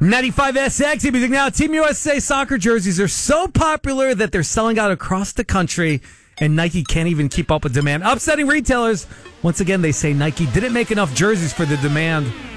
95 SX music now. Team USA soccer jerseys are so popular that they're selling out across the country, and Nike can't even keep up with demand. Upsetting retailers. Once again, they say Nike didn't make enough jerseys for the demand.